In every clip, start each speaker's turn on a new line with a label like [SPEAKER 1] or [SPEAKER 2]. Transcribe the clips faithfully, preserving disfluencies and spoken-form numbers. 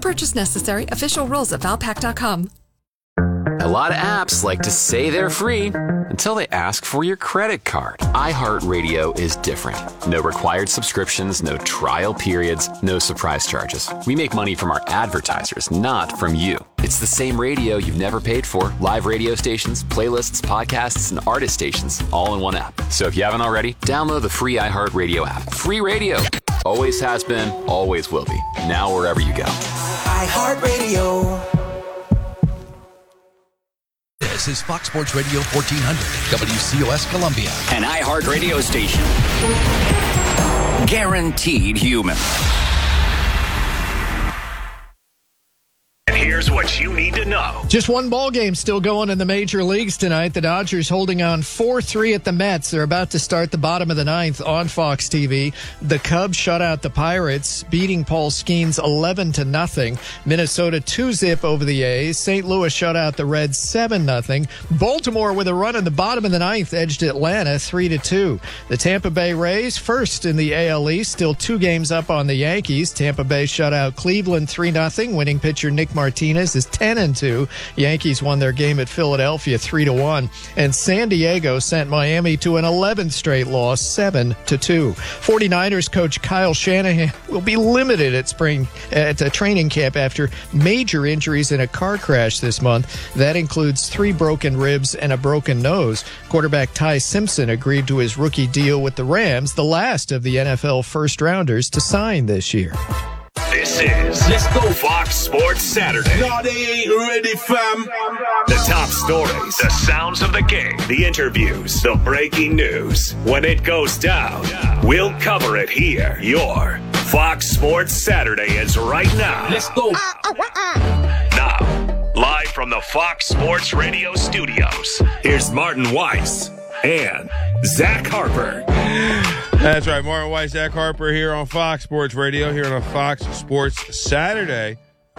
[SPEAKER 1] Purchase necessary. Official rules at valpak dot com.
[SPEAKER 2] A lot of apps like to say they're free until they ask for your credit card. iHeartRadio is different. No required subscriptions, no trial periods, no surprise charges. We make money from our advertisers, not from you. It's the same radio you've never paid for. Live radio stations, playlists, podcasts, and artist stations all in one app. So if you haven't already, download the free iHeartRadio app. Free radio. Always has been, always will be. Now wherever you go.
[SPEAKER 3] iHeartRadio.
[SPEAKER 4] This is Fox Sports Radio fourteen hundred, W C O S Columbia.
[SPEAKER 5] An iHeart radio station. Guaranteed human.
[SPEAKER 6] And here's what you need to know.
[SPEAKER 7] Just one ball game still going in the major leagues tonight. The Dodgers holding on four three at the Mets. They're about to start the bottom of the ninth on Fox T V. The Cubs shut out the Pirates, beating Paul Skeens eleven to nothing. Minnesota two zip over the A's. Saint Louis shut out the Reds seven nothing. Baltimore with a run in the bottom of the ninth edged Atlanta three to two. The Tampa Bay Rays first in the A L East, still two games up on the Yankees. Tampa Bay shut out Cleveland three nothing. Winning pitcher Nick Martinez is ten and two. Yankees won their game at Philadelphia three to one, and San Diego sent Miami to an eleventh straight loss, seven to two. 49ers coach Kyle Shanahan will be limited at spring at a training camp after major injuries in a car crash this month. That includes three broken ribs and a broken nose. Quarterback Ty Simpson agreed to his rookie deal with the Rams, the last of the N F L first-rounders to sign this year.
[SPEAKER 6] This is Let's Go Fox Sports Saturday.
[SPEAKER 8] No, they ain't ready, fam.
[SPEAKER 6] The top stories, the sounds of the game, the interviews, the breaking news. When it goes down, we'll cover it here. Your Fox Sports Saturday is right now.
[SPEAKER 8] Let's go.
[SPEAKER 6] Now, live from the Fox Sports Radio studios, here's Martin Weiss and Zach Harper.
[SPEAKER 9] That's right, Martin Weiss, Zach Harper here on Fox Sports Radio, here on a Fox Sports Saturday.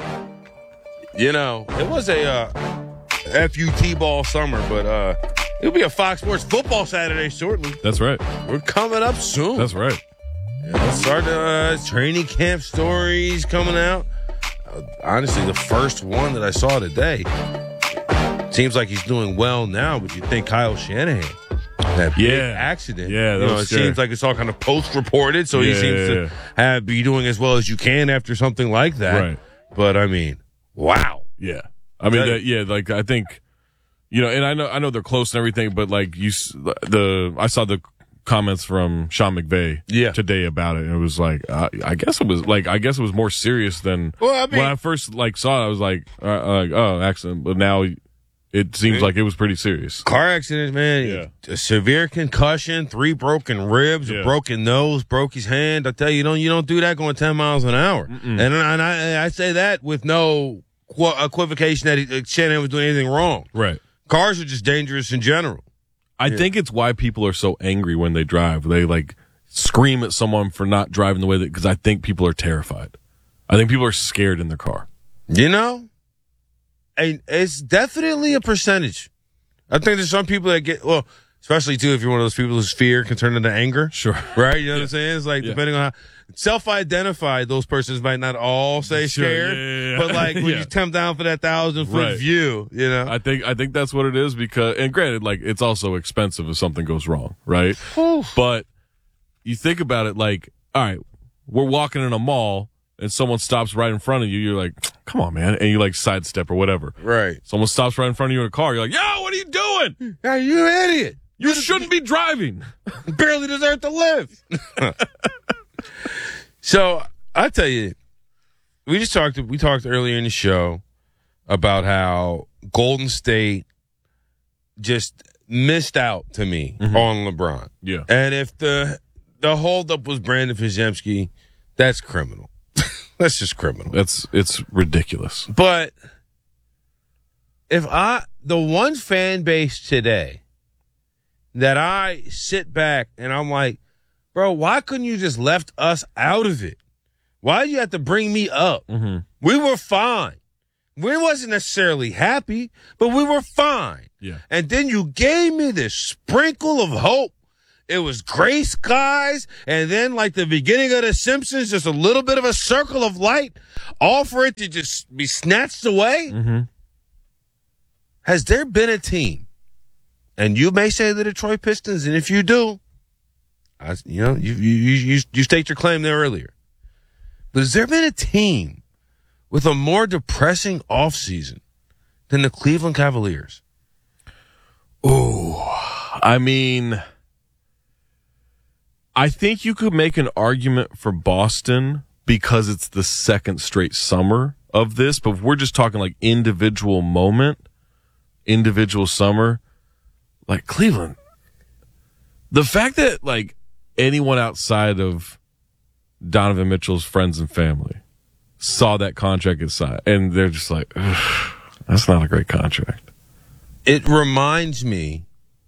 [SPEAKER 9] You know, it was a uh, F U T ball summer, but uh, it'll be a Fox Sports football Saturday shortly.
[SPEAKER 10] That's right.
[SPEAKER 9] We're coming up soon.
[SPEAKER 10] That's right.
[SPEAKER 9] Yeah, let's start the uh, training camp stories coming out. Uh, honestly, the first one that I saw today seems like he's doing well now, but you think Kyle Shanahan. That big
[SPEAKER 10] yeah.
[SPEAKER 9] accident.
[SPEAKER 10] Yeah, that
[SPEAKER 9] you know,
[SPEAKER 10] was
[SPEAKER 9] it
[SPEAKER 10] scary.
[SPEAKER 9] seems like it's all kind of post-reported, so
[SPEAKER 10] yeah,
[SPEAKER 9] he seems
[SPEAKER 10] yeah,
[SPEAKER 9] to
[SPEAKER 10] yeah.
[SPEAKER 9] have be doing as well as you can after something like that.
[SPEAKER 10] Right.
[SPEAKER 9] But I mean, wow.
[SPEAKER 10] Yeah. I mean,
[SPEAKER 9] That-
[SPEAKER 10] that, yeah, like I think, you know, and I know I know they're close and everything, but like you, s- the I saw the comments from Sean McVay
[SPEAKER 9] Yeah.
[SPEAKER 10] today about it, and it was like, uh, I guess it was like I guess it was more serious than
[SPEAKER 9] Well, I mean-
[SPEAKER 10] when I first like saw it. I was like, uh, like oh, accident, but now it seems like it was pretty serious.
[SPEAKER 9] Car accident, man.
[SPEAKER 10] Yeah.
[SPEAKER 9] A severe concussion, three broken ribs,
[SPEAKER 10] Yeah.
[SPEAKER 9] a broken nose, broke his hand. I tell you, you don't you don't do that going ten miles an hour. And, and I I say that with no qu- equivocation that he, uh, Shanahan was doing anything wrong.
[SPEAKER 10] Right.
[SPEAKER 9] Cars are just dangerous in general.
[SPEAKER 10] I think it's why people are so angry when they drive. They like scream at someone for not driving the way that, because I think people are terrified. I think people are scared in their car.
[SPEAKER 9] You know? And it's definitely a percentage. I think there's some people that get, well, especially too if you're one of those people whose fear can turn into anger.
[SPEAKER 10] Sure.
[SPEAKER 9] Right? You know what I'm saying? It's like,
[SPEAKER 10] Yeah.
[SPEAKER 9] depending on how self-identified, those persons might not all say
[SPEAKER 10] Sure,
[SPEAKER 9] scared.
[SPEAKER 10] yeah, yeah, yeah.
[SPEAKER 9] But like when
[SPEAKER 10] Yeah.
[SPEAKER 9] you come down for that thousand foot
[SPEAKER 10] Right.
[SPEAKER 9] view, you know?
[SPEAKER 10] I think I think that's what it is because, and granted, like it's also expensive if something goes wrong, right? But you think about it, like, all right, we're walking in a mall and someone stops right in front of you. You're like, come on, man, and you like sidestep or whatever.
[SPEAKER 9] Right.
[SPEAKER 10] Someone stops right in front of you in a car. You're like, yo, what are you doing?
[SPEAKER 9] Hey, you idiot.
[SPEAKER 10] You shouldn't be driving.
[SPEAKER 9] You barely deserve to live. So I tell you, we just talked. We talked earlier in the show about how Golden State just missed out to me
[SPEAKER 10] Mm-hmm.
[SPEAKER 9] on LeBron.
[SPEAKER 10] Yeah.
[SPEAKER 9] And if the the holdup was Brandon Fizemski, that's criminal. That's just criminal.
[SPEAKER 10] That's it's ridiculous.
[SPEAKER 9] But if I, the one fan base today that I sit back and I'm like, bro, why couldn't you just left us out of it? Why did you have to bring me up?
[SPEAKER 10] Mm-hmm.
[SPEAKER 9] We were fine. We wasn't necessarily happy, but we were fine.
[SPEAKER 10] Yeah.
[SPEAKER 9] And then you gave me this sprinkle of hope It was gray skies, and then like the beginning of The Simpsons, just a little bit of a circle of light, all for it to just be snatched away.
[SPEAKER 10] Mm-hmm.
[SPEAKER 9] Has there been a team, and you may say the Detroit Pistons, and if you do, I, you know, you, you you you state your claim there earlier, but has there been a team with a more depressing offseason than the Cleveland Cavaliers?
[SPEAKER 10] Ooh, I mean, I think you could make an argument for Boston because it's the second straight summer of this, but if we're just talking like individual moment, individual summer, like Cleveland, the fact that like anyone outside of Donovan Mitchell's friends and family saw that contract get signed, and they're just like, that's not a great contract.
[SPEAKER 9] It reminds me,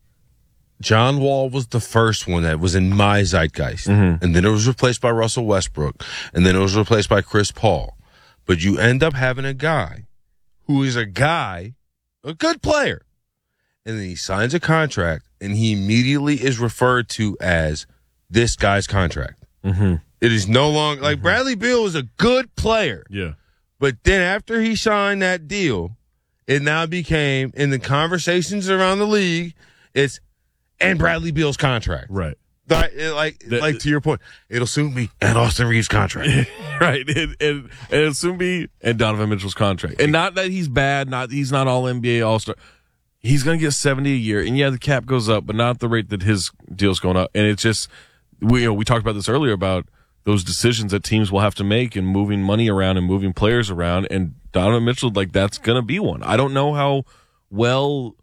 [SPEAKER 9] John Wall was the first one that was in my zeitgeist. Mm-hmm. And then it was replaced by Russell Westbrook. And then it was replaced by Chris Paul. But you end up having a guy who is a guy, a good player. And then he signs a contract, and he immediately is referred to as this guy's contract.
[SPEAKER 10] Mm-hmm.
[SPEAKER 9] It is no longer, like, mm-hmm. Bradley Beal was a good player.
[SPEAKER 10] Yeah.
[SPEAKER 9] But then after he signed that deal, it now became, in the conversations around the league, it's, and Bradley Beal's contract.
[SPEAKER 10] Right.
[SPEAKER 9] Like, like, the, like to your point, it'll soon be, and Austin Reeves' contract.
[SPEAKER 10] Right. And, and, and it'll soon be, and Donovan Mitchell's contract. And not that he's bad, not he's not all N B A All-Star. He's going to get seventy a year. And yeah, the cap goes up, but not at the rate that his deal's going up. And it's just, we, you know, we talked about this earlier about those decisions that teams will have to make and moving money around and moving players around. And Donovan Mitchell, like, that's going to be one. I don't know how well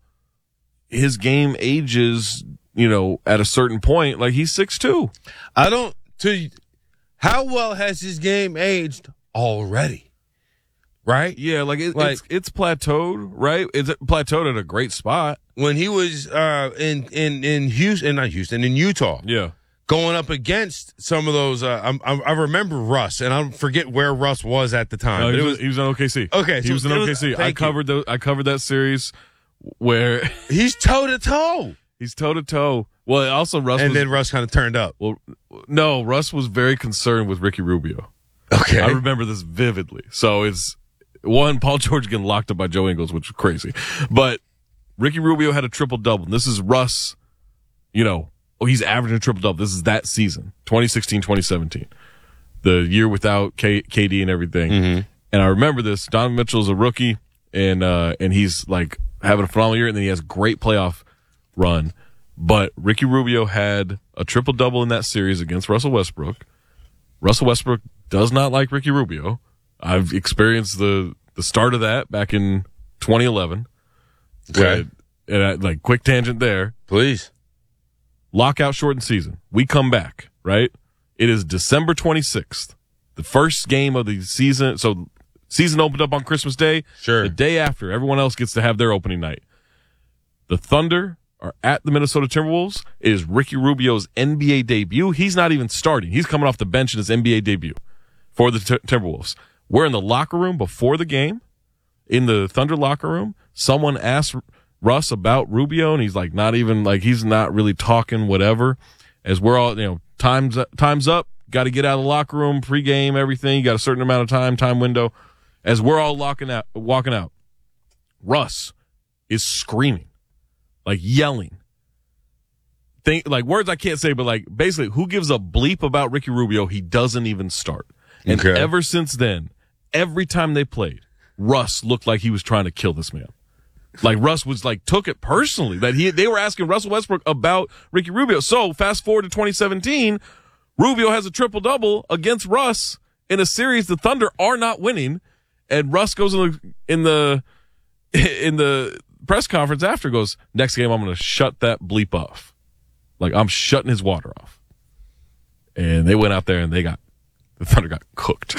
[SPEAKER 10] his game ages, you know, at a certain point. Like, he's six two.
[SPEAKER 9] I don't, to, how well has his game aged already? Right?
[SPEAKER 10] Yeah, like, it,
[SPEAKER 9] like
[SPEAKER 10] it's, it's plateaued, right? It's plateaued at a great spot.
[SPEAKER 9] When he was uh, in, in, in Houston, not Houston, in Utah.
[SPEAKER 10] Yeah.
[SPEAKER 9] Going up against some of those, uh, I, I, I remember Russ, and I forget where Russ was at the time.
[SPEAKER 10] No, he,
[SPEAKER 9] it
[SPEAKER 10] was,
[SPEAKER 9] was,
[SPEAKER 10] he was in O K C.
[SPEAKER 9] Okay,
[SPEAKER 10] he
[SPEAKER 9] so
[SPEAKER 10] was in O K C.
[SPEAKER 9] Was,
[SPEAKER 10] I covered the, I covered that series where
[SPEAKER 9] he's toe to toe.
[SPEAKER 10] He's toe to toe. Well, also Russ,
[SPEAKER 9] and
[SPEAKER 10] was,
[SPEAKER 9] then Russ kind of turned up.
[SPEAKER 10] Well, no, Russ was very concerned with Ricky Rubio.
[SPEAKER 9] Okay,
[SPEAKER 10] I remember this vividly. So it's one, Paul George getting locked up by Joe Ingles, which was crazy, but Ricky Rubio had a triple double. This is Russ, you know. Oh, he's averaging a triple-double. This is that season, twenty sixteen twenty seventeen, the year without K- KD and everything.
[SPEAKER 9] Mm-hmm.
[SPEAKER 10] And I remember this. Donovan Mitchell's a rookie, and uh, and he's, like, having a phenomenal year, and then he has a great playoff run. But Ricky Rubio had a triple-double in that series against Russell Westbrook. Russell Westbrook does not like Ricky Rubio. I've experienced the, the start of that back in twenty eleven.
[SPEAKER 9] Okay.
[SPEAKER 10] Where, and I, like, quick tangent there.
[SPEAKER 9] Please.
[SPEAKER 10] Lockout shortened season. We come back, right? It is December twenty-sixth, the first game of the season. So season opened up on Christmas Day.
[SPEAKER 9] Sure.
[SPEAKER 10] The day after, everyone else gets to have their opening night. The Thunder are at the Minnesota Timberwolves. It is Ricky Rubio's N B A debut. He's not even starting. He's coming off the bench in his N B A debut for the t- Timberwolves. We're in the locker room before the game. In the Thunder locker room, someone asked Russ about Rubio, and he's like, not even like he's not really talking, whatever. As we're all, you know, time's time's up. Got to get out of the locker room, pregame, everything. You got a certain amount of time, time window. As we're all locking out, walking out, Russ is screaming, like yelling, think like words I can't say, but like basically, who gives a bleep about Ricky Rubio? He doesn't even start. And
[SPEAKER 9] okay.
[SPEAKER 10] ever since then, every time they played, Russ looked like he was trying to kill this man. Like Russ was like took it personally that he they were asking Russell Westbrook about Ricky Rubio. So fast forward to twenty seventeen, Rubio has a triple double against Russ in a series the Thunder are not winning, and Russ goes in the in the in the press conference after goes, next game I'm going to shut that bleep off, like I'm shutting his water off. And they went out there and they got the Thunder got cooked.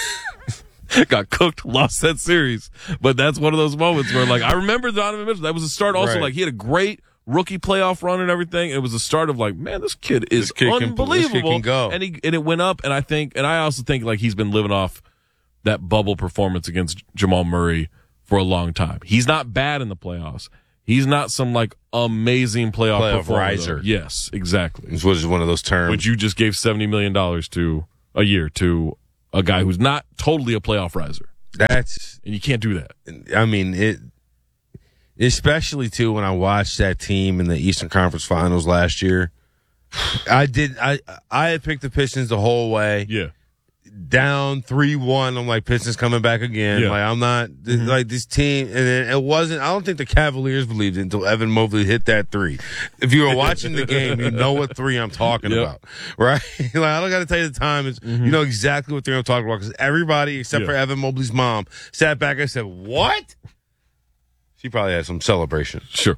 [SPEAKER 10] Got cooked, lost that series. But that's one of those moments where, like, I remember Donovan Mitchell. That was the start also. Right. Like, he had a great rookie playoff run and everything. It was the start of, like, man, this kid is
[SPEAKER 9] this kid
[SPEAKER 10] unbelievable.
[SPEAKER 9] Can, this kid can go.
[SPEAKER 10] And, he, and it went up, and I think, and I also think, like, he's been living off that bubble performance against Jamal Murray for a long time. He's not bad in the playoffs. He's not some like amazing playoff,
[SPEAKER 9] Playoff
[SPEAKER 10] performer,
[SPEAKER 9] riser.
[SPEAKER 10] though. Yes, exactly.
[SPEAKER 9] Which was one of those terms.
[SPEAKER 10] Which you just gave seventy million dollars to a year to a guy who's not totally a playoff riser.
[SPEAKER 9] That's
[SPEAKER 10] and you can't do that.
[SPEAKER 9] I mean, it especially too when I watched that team in the Eastern Conference Finals last year. I did I I had picked the Pistons the whole way.
[SPEAKER 10] Yeah.
[SPEAKER 9] Down three one, I'm like, Pistons coming back again.
[SPEAKER 10] Yeah.
[SPEAKER 9] Like I'm not
[SPEAKER 10] Mm-hmm.
[SPEAKER 9] like this team, and it, it wasn't. I don't think the Cavaliers believed it until Evan Mobley hit that three. If you were watching the game, you know what three I'm talking
[SPEAKER 10] Yep.
[SPEAKER 9] about, right? Like I don't got to tell you the time. Is
[SPEAKER 10] Mm-hmm.
[SPEAKER 9] you know exactly what three I'm talking about because everybody except
[SPEAKER 10] Yeah.
[SPEAKER 9] for Evan Mobley's mom sat back and said, "What?" She probably had some celebration.
[SPEAKER 10] Sure.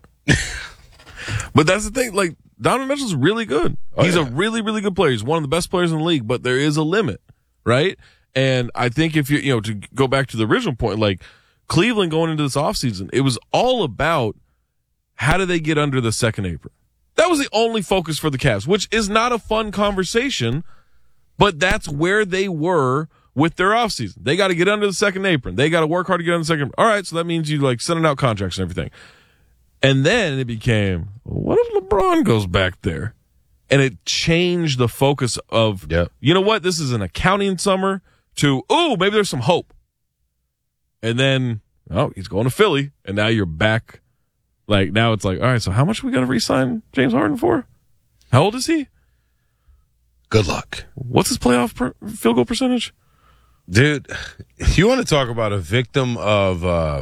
[SPEAKER 10] But that's the thing. Like Donovan Mitchell's really good.
[SPEAKER 9] Oh,
[SPEAKER 10] He's
[SPEAKER 9] yeah.
[SPEAKER 10] a really, really good player. He's one of the best players in the league, but there is a limit, right? And I think if you, you know, to go back to the original point, like Cleveland going into this offseason, it was all about how do they get under the second apron? That was the only focus for the Cavs, which is not a fun conversation, but that's where they were with their offseason. They got to get under the second apron. They got to work hard to get under the second. All right, so that means you like sending out contracts and everything. And then it became, what if LeBron goes back there? And it changed the focus of,
[SPEAKER 9] Yep.
[SPEAKER 10] you know what, this is an accounting summer to, oh, maybe there's some hope. And then, oh, he's going to Philly, and now you're back. Like, now it's like, all right, so how much we got to re-sign James Harden for? How old is he?
[SPEAKER 9] Good luck.
[SPEAKER 10] What's his playoff per- field goal percentage?
[SPEAKER 9] Dude, you want to talk about a victim of uh,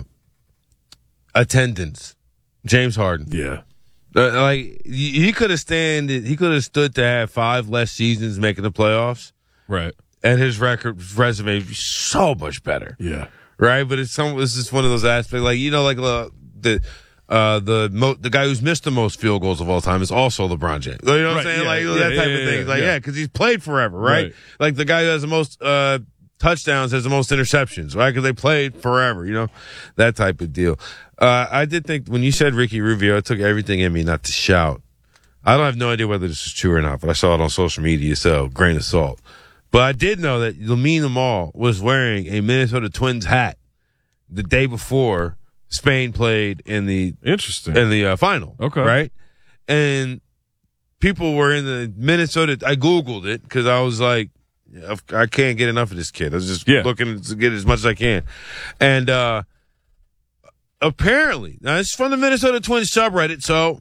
[SPEAKER 9] attendance? James Harden.
[SPEAKER 10] Yeah.
[SPEAKER 9] Uh, like he could have stand. He could have stood to have five less seasons making the playoffs,
[SPEAKER 10] Right.
[SPEAKER 9] and his record resume would be so much better.
[SPEAKER 10] Yeah.
[SPEAKER 9] Right, but it's some. It's just one of those aspects. Like you know, like uh, the uh, the mo- the guy who's missed the most field goals of all time is also LeBron James. You know what I'm
[SPEAKER 10] Right,
[SPEAKER 9] saying?
[SPEAKER 10] yeah,
[SPEAKER 9] like
[SPEAKER 10] yeah,
[SPEAKER 9] that type
[SPEAKER 10] yeah,
[SPEAKER 9] of thing.
[SPEAKER 10] yeah,
[SPEAKER 9] like
[SPEAKER 10] yeah.
[SPEAKER 9] yeah, because he's played forever, right?
[SPEAKER 10] Right.
[SPEAKER 9] Like the guy who has the most uh, touchdowns has the most interceptions, right? Because they played forever. You know, that type of deal. Uh, I did think when you said Ricky Rubio, it took everything in me not to shout. I don't have no idea whether this is true or not, but I saw it on social media, so grain of salt. But I did know that Lamine Yamal was wearing a Minnesota Twins hat the day before Spain played in the
[SPEAKER 10] Interesting.
[SPEAKER 9] in the uh, final.
[SPEAKER 10] Okay.
[SPEAKER 9] Right? And people were in the Minnesota. I Googled it because I was like, I can't get enough of this kid. I was just
[SPEAKER 10] Yeah.
[SPEAKER 9] looking to get as much as I can. And uh, apparently, now it's from the Minnesota Twins subreddit, so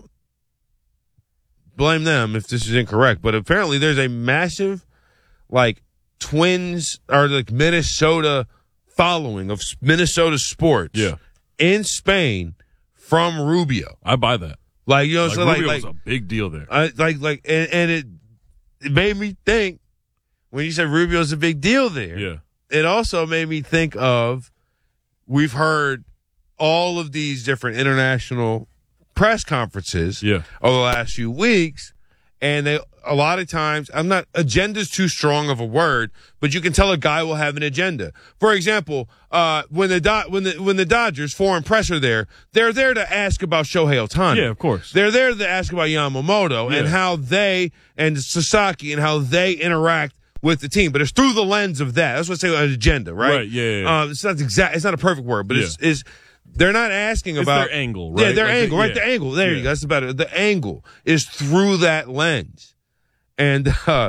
[SPEAKER 9] blame them if this is incorrect. But apparently, there's a massive, like, Twins or like Minnesota following of Minnesota sports
[SPEAKER 10] Yeah.
[SPEAKER 9] in Spain from Rubio.
[SPEAKER 10] I buy that.
[SPEAKER 9] Like, you know,
[SPEAKER 10] Like,
[SPEAKER 9] so like,
[SPEAKER 10] Rubio
[SPEAKER 9] like,
[SPEAKER 10] was a big deal there.
[SPEAKER 9] I, like, like, and, and it, it made me think when you said Rubio's a big deal there.
[SPEAKER 10] Yeah.
[SPEAKER 9] It also made me think of we've heard all of these different international press conferences
[SPEAKER 10] Yeah.
[SPEAKER 9] over the last few weeks, and they a lot of times I'm not agenda's too strong of a word, but you can tell a guy will have an agenda. For example, uh, when the Do- when the when the Dodgers foreign press are there, they're there to ask about Shohei Ohtani.
[SPEAKER 10] Yeah, of course.
[SPEAKER 9] They're there to ask about Yamamoto and
[SPEAKER 10] Yeah.
[SPEAKER 9] how they and Sasaki and how they interact with the team, but it's through the lens of that. That's what I say an agenda, right?
[SPEAKER 10] Right, yeah, yeah, yeah.
[SPEAKER 9] Uh, it's not exact. It's not a perfect word, but it's, it's they're not asking
[SPEAKER 10] It's
[SPEAKER 9] about
[SPEAKER 10] their angle,
[SPEAKER 9] Yeah,
[SPEAKER 10] right?
[SPEAKER 9] their
[SPEAKER 10] Like,
[SPEAKER 9] angle, right?
[SPEAKER 10] yeah.
[SPEAKER 9] The angle. There you
[SPEAKER 10] Yeah.
[SPEAKER 9] go. That's about it. The angle is through that lens, and uh,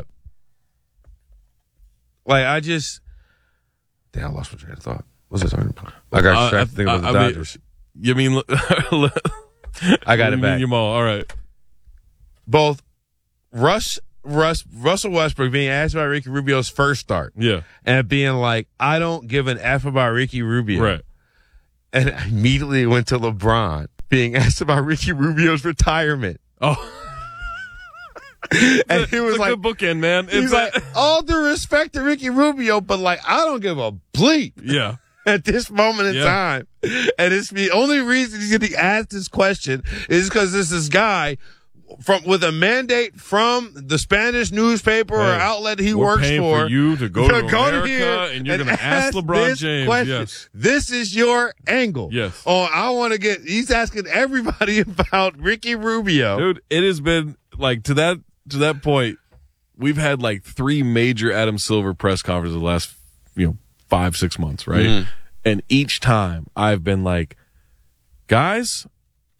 [SPEAKER 9] like I just, damn, I lost my train of thought. What was I talking about? I got
[SPEAKER 10] Uh,
[SPEAKER 9] distracted thinking
[SPEAKER 10] I-
[SPEAKER 9] about the
[SPEAKER 10] I mean,
[SPEAKER 9] Dodgers.
[SPEAKER 10] You mean
[SPEAKER 9] I got it
[SPEAKER 10] you
[SPEAKER 9] back.
[SPEAKER 10] mean Jamal. All right.
[SPEAKER 9] Both Russ, Russ, Russell Westbrook being asked about Ricky Rubio's first start,
[SPEAKER 10] Yeah.
[SPEAKER 9] and being like, I don't give an F about Ricky Rubio.
[SPEAKER 10] Right.
[SPEAKER 9] And I immediately went to LeBron being asked about Ricky Rubio's retirement.
[SPEAKER 10] Oh.
[SPEAKER 9] And he was
[SPEAKER 10] it's a
[SPEAKER 9] like,
[SPEAKER 10] good bookend, man.
[SPEAKER 9] he's
[SPEAKER 10] It's
[SPEAKER 9] like,
[SPEAKER 10] a-
[SPEAKER 9] all due respect to Ricky Rubio, but like, I don't give a bleep
[SPEAKER 10] yeah.
[SPEAKER 9] at this moment in
[SPEAKER 10] Yeah.
[SPEAKER 9] time. And it's the only reason he's getting asked this question is because this is guy from with a mandate from the Spanish newspaper or
[SPEAKER 10] Hey,
[SPEAKER 9] outlet he
[SPEAKER 10] we're
[SPEAKER 9] works
[SPEAKER 10] paying
[SPEAKER 9] for,
[SPEAKER 10] for you to go to America, and you're
[SPEAKER 9] and
[SPEAKER 10] gonna ask LeBron
[SPEAKER 9] this
[SPEAKER 10] James,
[SPEAKER 9] question.
[SPEAKER 10] yes.
[SPEAKER 9] This is your angle.
[SPEAKER 10] Yes.
[SPEAKER 9] Oh, I want to get. He's asking everybody about Ricky Rubio.
[SPEAKER 10] Dude, it has been like to that to that point, we've had like three major Adam Silver press conferences the last, you know, five, six months, right?
[SPEAKER 9] Mhm.
[SPEAKER 10] And each time I've been like, guys,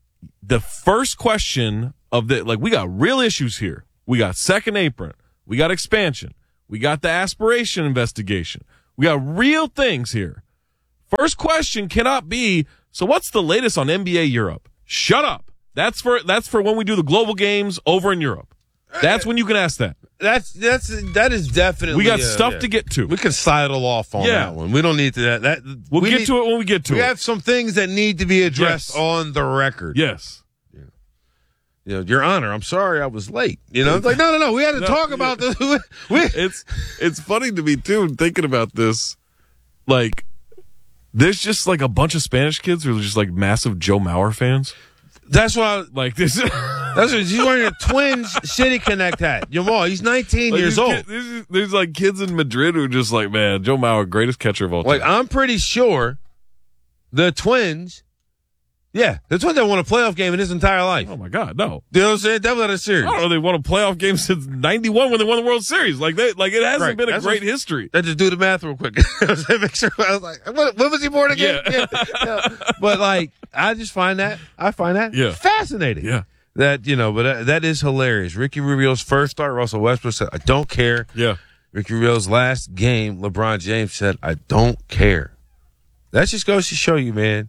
[SPEAKER 10] the first question of the, like, we got real issues here. We got second apron. We got expansion. We got the aspiration investigation. We got real things here. First question cannot be, so what's the latest on N B A Europe? Shut up. That's for that's for when we do the global games over in Europe. That's when you can ask that.
[SPEAKER 9] That's that's that is definitely.
[SPEAKER 10] We got
[SPEAKER 9] uh,
[SPEAKER 10] stuff
[SPEAKER 9] yeah.
[SPEAKER 10] to get to.
[SPEAKER 9] We can sidle off on
[SPEAKER 10] Yeah.
[SPEAKER 9] that one. We don't need to that. that
[SPEAKER 10] We'll
[SPEAKER 9] we
[SPEAKER 10] get
[SPEAKER 9] need,
[SPEAKER 10] to it when we get to
[SPEAKER 9] we
[SPEAKER 10] it.
[SPEAKER 9] We have some things that need to be addressed
[SPEAKER 10] Yes.
[SPEAKER 9] on the record.
[SPEAKER 10] Yes.
[SPEAKER 9] You know, Your Honor, I'm sorry I was late. You know, it's like, no, no, no. We had to
[SPEAKER 10] No,
[SPEAKER 9] talk
[SPEAKER 10] yeah.
[SPEAKER 9] about this. we,
[SPEAKER 10] It's it's funny to me too, thinking about this. Like, there's just like a bunch of Spanish kids who are just like massive Joe Mauer fans.
[SPEAKER 9] That's why.
[SPEAKER 10] Like this.
[SPEAKER 9] That's what he's wearing a Twins City Connect hat. Jamal, he's nineteen
[SPEAKER 10] Like,
[SPEAKER 9] years
[SPEAKER 10] there's
[SPEAKER 9] old.
[SPEAKER 10] kid- there's, there's like kids in Madrid who are just like, man, Joe Mauer, greatest catcher of all time.
[SPEAKER 9] Like, I'm pretty sure the Twins, yeah, the Twins haven't won a playoff game in his entire life.
[SPEAKER 10] Oh my God, no!
[SPEAKER 9] You know what I'm saying? That was a
[SPEAKER 10] I
[SPEAKER 9] series.
[SPEAKER 10] don't know. They won a playoff game since ninety-one when they won the World Series. Like they, like it hasn't
[SPEAKER 9] Right.
[SPEAKER 10] been a
[SPEAKER 9] That's
[SPEAKER 10] great
[SPEAKER 9] what-
[SPEAKER 10] history.
[SPEAKER 9] Let's just do the math real quick. Make sure I was like, what, what was he born again?
[SPEAKER 10] Yeah.
[SPEAKER 9] Yeah. But like, I just find that I find that
[SPEAKER 10] Yeah.
[SPEAKER 9] fascinating.
[SPEAKER 10] Yeah.
[SPEAKER 9] That you know, but that, that is hilarious. Ricky Rubio's first start, Russell Westbrook said, "I don't care."
[SPEAKER 10] Yeah.
[SPEAKER 9] Ricky Rubio's last game, LeBron James said, "I don't care." That just goes to show you, man.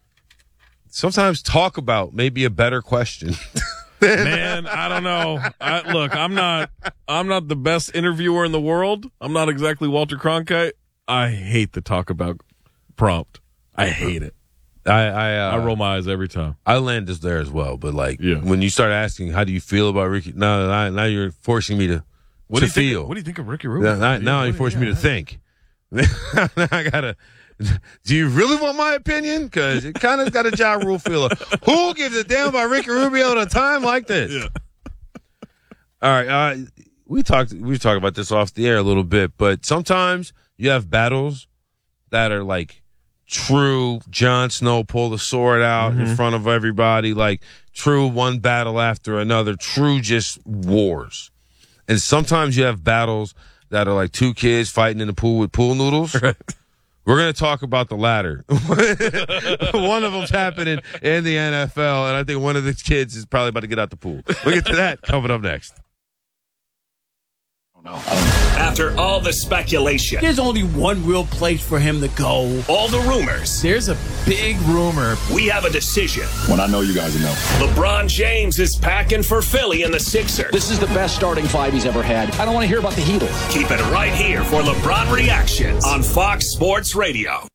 [SPEAKER 9] Sometimes talk about maybe a better question.
[SPEAKER 10] Man, I don't know. I, look, I'm not. I'm not the best interviewer in the world. I'm not exactly Walter Cronkite. I hate the talk about prompt. I hate it.
[SPEAKER 9] I I, uh,
[SPEAKER 10] I roll my eyes every time.
[SPEAKER 9] I land us there as well, but like
[SPEAKER 10] Yeah.
[SPEAKER 9] when you start asking, "How do you feel about Ricky?" Now, now, now you're forcing me to
[SPEAKER 10] What
[SPEAKER 9] to
[SPEAKER 10] do you
[SPEAKER 9] feel.
[SPEAKER 10] think? What do you think of Ricky Rubio?
[SPEAKER 9] Now, now, now
[SPEAKER 10] What
[SPEAKER 9] you're
[SPEAKER 10] do
[SPEAKER 9] forcing
[SPEAKER 10] you-
[SPEAKER 9] me to think. Now I gotta. Do you really want my opinion? Because it kind of got a Ja Rule feel. Who gives a damn about Ricky Rubio at a time like this?
[SPEAKER 10] Yeah.
[SPEAKER 9] All right, uh, we talked. We talked about this off the air a little bit, but sometimes you have battles that are like true Jon Snow pull the sword out
[SPEAKER 10] Mm-hmm.
[SPEAKER 9] in front of everybody, like true one battle after another, true just wars. And sometimes you have battles that are like two kids fighting in the pool with pool noodles.
[SPEAKER 10] Right.
[SPEAKER 9] We're going to talk about the latter. One of them's happening in the N F L, and I think one of the kids is probably about to get out the pool. We'll get to that coming up next.
[SPEAKER 6] After all the speculation,
[SPEAKER 11] There's only one real place for him to go.
[SPEAKER 6] all the rumors,
[SPEAKER 11] There's a big rumor.
[SPEAKER 6] we have a decision.
[SPEAKER 8] When I know you guys know.
[SPEAKER 6] LeBron James is packing for Philly and the Sixers.
[SPEAKER 5] This is the best starting five he's ever had. I don't want to hear about the Heatles.
[SPEAKER 6] Keep it right here for LeBron Reactions on Fox Sports Radio.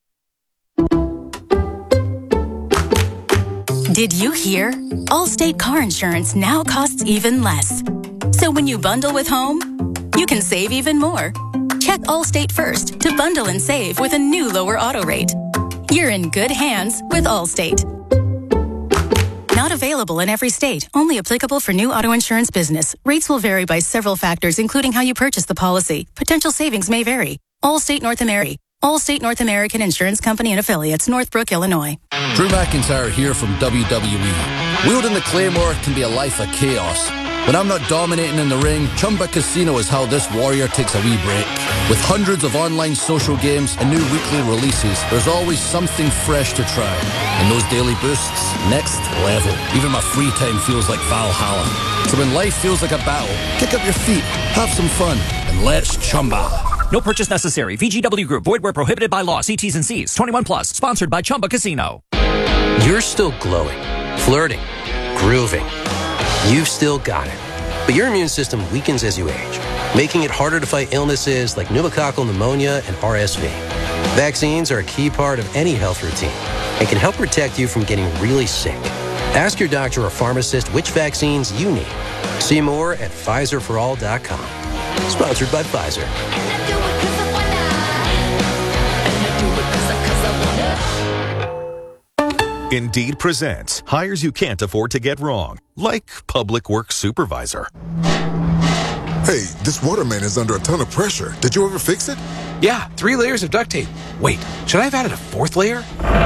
[SPEAKER 12] Did you hear? Allstate car insurance now costs even less. So when you bundle with home, you can save even more. Check Allstate first to bundle and save with a new lower auto rate. You're in good hands with Allstate. Not available in every state. Only applicable for new auto insurance business. Rates will vary by several factors, including how you purchase the policy. Potential savings may vary. Allstate North America. Allstate North American Insurance Company and Affiliates, Northbrook, Illinois.
[SPEAKER 4] Drew McIntyre here from W W E. Wielding the Claymore can be a life of chaos. When I'm not dominating in the ring, Chumba Casino is how this warrior takes a wee break. With hundreds of online social games and new weekly releases, there's always something fresh to try. And those daily boosts, next level. Even my free time feels like Valhalla. So when life feels like a battle, kick up your feet, have some fun, and let's Chumba.
[SPEAKER 13] No purchase necessary. V G W Group. Void where prohibited by law. See T's and C's. twenty-one plus. Sponsored by Chumba Casino.
[SPEAKER 14] You're still glowing, flirting, grooving. You've still got it. But your immune system weakens as you age, making it harder to fight illnesses like pneumococcal pneumonia and R S V. Vaccines are a key part of any health routine and can help protect you from getting really sick. Ask your doctor or pharmacist which vaccines you need. See more at Pfizer for all dot com. Sponsored by Pfizer.
[SPEAKER 15] Indeed presents hires you can't afford to get wrong, like Public Works Supervisor.
[SPEAKER 16] Hey, this water main is under a ton of pressure. Did you ever fix it?
[SPEAKER 17] Yeah, three layers of duct tape. Wait, should I have added a fourth layer?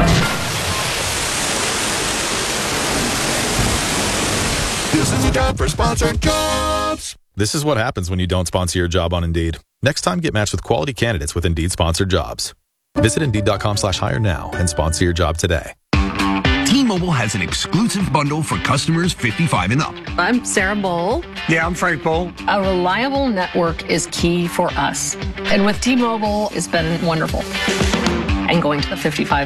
[SPEAKER 16] This is a job for sponsored jobs.
[SPEAKER 18] This is what happens when you don't sponsor your job on Indeed. Next time, get matched with quality candidates with Indeed sponsored jobs. Visit Indeed.com slash hire now and sponsor your job today.
[SPEAKER 19] T-Mobile has an exclusive bundle for customers fifty-five and up.
[SPEAKER 20] I'm Sarah Bowl.
[SPEAKER 19] Yeah, I'm Frank Bowl.
[SPEAKER 20] A reliable network is key for us. And with T-Mobile, it's been wonderful. And going to the fifty-five